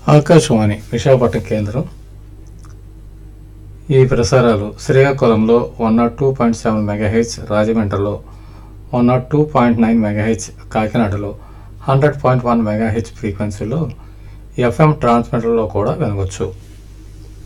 ఆకాశవాణి విశాఖపట్నం కేంద్రం. ఈ ప్రసారాలు శ్రీకాకుళంలో 102.7 మెగాహెచ్, రాజమండ్రిలో 102.9 మెగాహెచ్, కాకినాడలో 100.1 మెగాహెచ్ ఫ్రీక్వెన్సీలో ఎఫ్ఎం ట్రాన్స్మిటర్లో కూడా వినవచ్చు.